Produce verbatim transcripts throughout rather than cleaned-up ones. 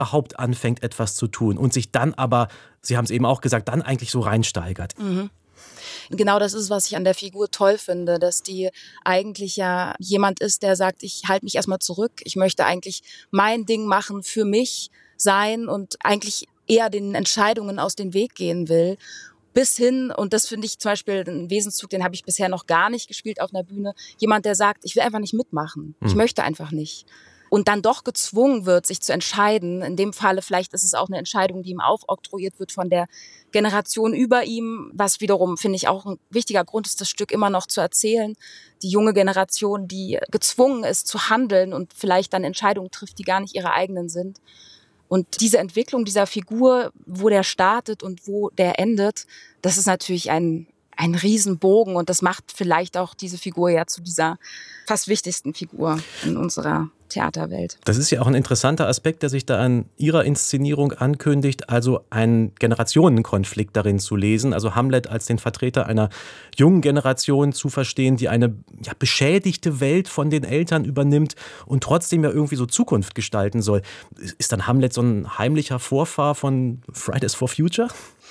überhaupt anfängt, etwas zu tun und sich dann aber, Sie haben es eben auch gesagt, dann eigentlich so reinsteigert. Mhm. Genau das ist, was ich an der Figur toll finde, dass die eigentlich ja jemand ist, der sagt, ich halte mich erstmal zurück, ich möchte eigentlich mein Ding machen, für mich sein und eigentlich eher den Entscheidungen aus dem Weg gehen will. Bis hin, und das finde ich zum Beispiel einen Wesenszug, den habe ich bisher noch gar nicht gespielt auf einer Bühne, jemand, der sagt, ich will einfach nicht mitmachen, ich Hm. möchte einfach nicht. Und dann doch gezwungen wird, sich zu entscheiden. In dem Falle vielleicht ist es auch eine Entscheidung, die ihm aufoktroyiert wird von der Generation über ihm, was wiederum, finde ich, auch ein wichtiger Grund ist, das Stück immer noch zu erzählen. Die junge Generation, die gezwungen ist zu handeln und vielleicht dann Entscheidungen trifft, die gar nicht ihre eigenen sind. Und diese Entwicklung dieser Figur, wo der startet und wo der endet, das ist natürlich ein, ein Riesenbogen und das macht vielleicht auch diese Figur ja zu dieser fast wichtigsten Figur in unserer Theaterwelt. Das ist ja auch ein interessanter Aspekt, der sich da an Ihrer Inszenierung ankündigt, also einen Generationenkonflikt darin zu lesen, also Hamlet als den Vertreter einer jungen Generation zu verstehen, die eine ja, beschädigte Welt von den Eltern übernimmt und trotzdem ja irgendwie so Zukunft gestalten soll. Ist dann Hamlet so ein heimlicher Vorfahr von Fridays for Future?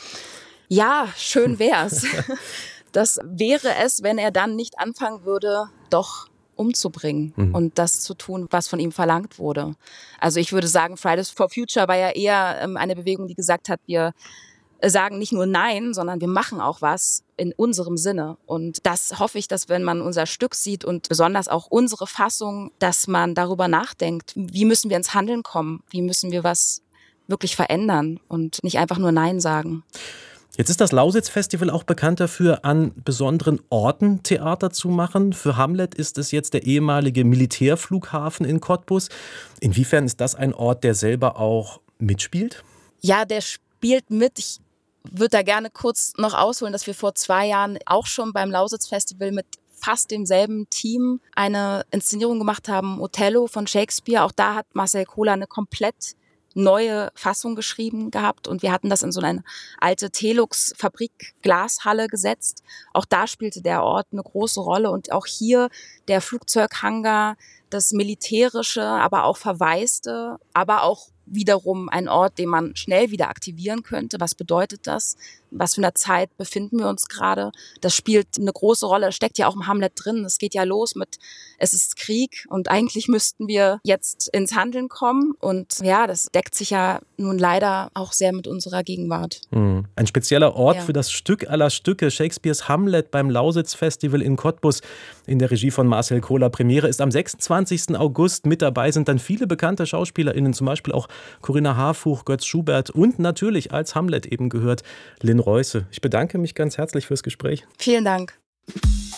Ja, schön wär's. Das wäre es, wenn er dann nicht anfangen würde, doch umzubringen mhm. und das zu tun, was von ihm verlangt wurde. Also ich würde sagen, Fridays for Future war ja eher ähm, eine Bewegung, die gesagt hat, wir sagen nicht nur Nein, sondern wir machen auch was in unserem Sinne. Und das hoffe ich, dass wenn man unser Stück sieht und besonders auch unsere Fassung, dass man darüber nachdenkt, wie müssen wir ins Handeln kommen, wie müssen wir was wirklich verändern und nicht einfach nur Nein sagen. Jetzt ist das Lausitz-Festival auch bekannt dafür, an besonderen Orten Theater zu machen. Für Hamlet ist es jetzt der ehemalige Militärflughafen in Cottbus. Inwiefern ist das ein Ort, der selber auch mitspielt? Ja, der spielt mit. Ich würde da gerne kurz noch ausholen, dass wir vor zwei Jahren auch schon beim Lausitz-Festival mit fast demselben Team eine Inszenierung gemacht haben, Othello von Shakespeare. Auch da hat Marcel Kohler eine komplett neue Fassung geschrieben gehabt und wir hatten das in so eine alte Telux-Fabrik-Glashalle gesetzt. Auch da spielte der Ort eine große Rolle und auch hier der Flugzeughangar, das Militärische, aber auch Verwaiste, aber auch wiederum ein Ort, den man schnell wieder aktivieren könnte. Was bedeutet das? Was für eine Zeit befinden wir uns gerade? Das spielt eine große Rolle. Es steckt ja auch im Hamlet drin. Es geht ja los mit, es ist Krieg und eigentlich müssten wir jetzt ins Handeln kommen. Und ja, das deckt sich ja nun leider auch sehr mit unserer Gegenwart. Mhm. Ein spezieller Ort ja. für das Stück aller Stücke, Shakespeares Hamlet beim Lausitz-Festival in Cottbus in der Regie von Marcel Kohler. Premiere ist am sechsundzwanzigsten August. Mit dabei sind dann viele bekannte SchauspielerInnen, zum Beispiel auch Corinna Harfuch, Götz Schubert und natürlich als Hamlet eben gehört, Lynn Reuse. Ich bedanke mich ganz herzlich fürs Gespräch. Vielen Dank.